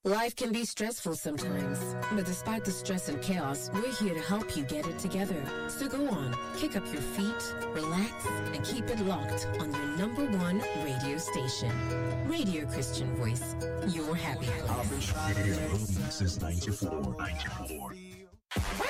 Life can be stressful sometimes, but despite the stress and chaos, we're here to help you get it together. So go on, kick up your feet, relax, and keep it locked on your #1 radio station. Radio Christian Voice, your happy place. I've been trying to since 94.